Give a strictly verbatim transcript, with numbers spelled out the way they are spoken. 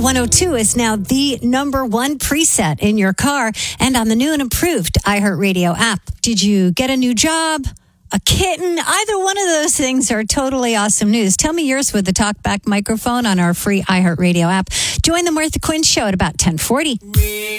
one oh two is now the number one preset in your car and on the new and improved iHeartRadio app. Did you get a new job? A kitten? Either one of those things are totally awesome news. Tell me yours with the TalkBack microphone on our free iHeartRadio app. Join the Martha Quinn Show at about ten forty.